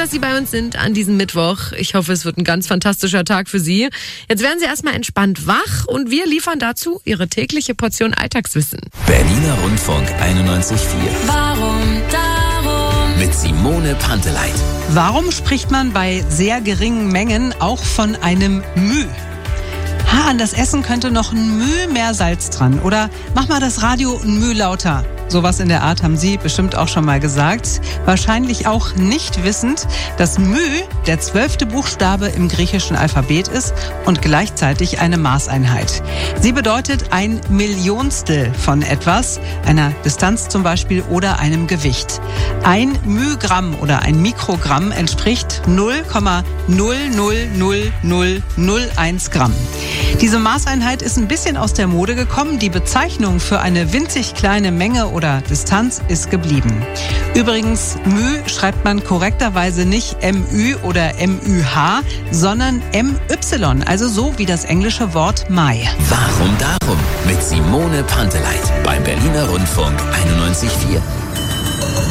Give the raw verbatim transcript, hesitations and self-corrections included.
dass Sie bei uns sind an diesem Mittwoch. Ich hoffe, es wird ein ganz fantastischer Tag für Sie. Jetzt werden Sie erstmal entspannt wach und wir liefern dazu Ihre tägliche Portion Alltagswissen. Berliner Rundfunk einundneunzig Komma vier. Warum darum? Mit Simone Panteleit. Warum spricht man bei sehr geringen Mengen auch von einem Müh? Ha, an das Essen könnte noch ein Müh mehr Salz dran. Oder mach mal das Radio ein Müh lauter. Sowas in der Art haben Sie bestimmt auch schon mal gesagt. Wahrscheinlich auch nicht wissend, dass Müh der zwölfte Buchstabe im griechischen Alphabet ist und gleichzeitig eine Maßeinheit. Sie bedeutet ein Millionstel von etwas, einer Distanz zum Beispiel oder einem Gewicht. Ein Mühgramm oder ein Mikrogramm entspricht null Komma null null null null null eins Gramm. Diese Maßeinheit ist ein bisschen aus der Mode gekommen. Die Bezeichnung für eine winzig kleine Menge oder Distanz ist geblieben. Übrigens, Müh schreibt man korrekterweise nicht M Ü oder M Ü H, sondern M Y, also so wie das englische Wort Mai. Warum darum? Mit Simone Panteleit beim Berliner Rundfunk einundneunzig Komma vier.